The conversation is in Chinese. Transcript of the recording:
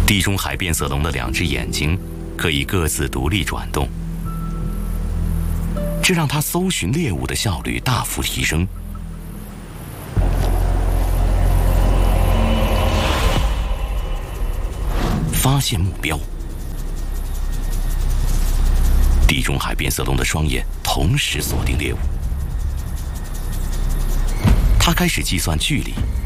地中海变色龙的2只眼睛可以各自独立转动，这让它搜寻猎物的效率大幅提升。发现目标，地中海变色龙的双眼同时锁定猎物，它开始计算距离。